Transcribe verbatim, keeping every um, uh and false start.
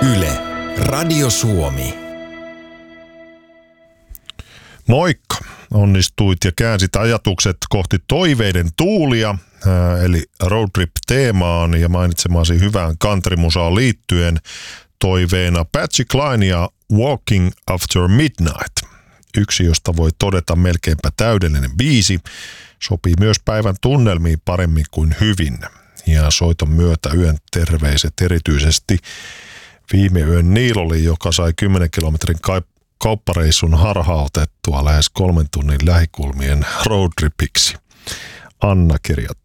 Yle, Radio Suomi. Moikka! Onnistuit ja käänsit ajatukset kohti toiveiden tuulia, ää, eli roadtrip-teemaan ja mainitsemaasi hyvään countrymusaan liittyen toiveena Patsy Cline ja Walking After Midnight. Yksi, josta voi todeta melkeinpä täydellinen biisi, sopii myös päivän tunnelmiin paremmin kuin hyvin. Ja soiton myötä yön terveiset erityisesti viime yön Niiloli, joka sai kymmenen kilometrin kauppareissun harhautettua lähes kolmen tunnin lähikulmien roadtripiksi. Anna kirjoittaa.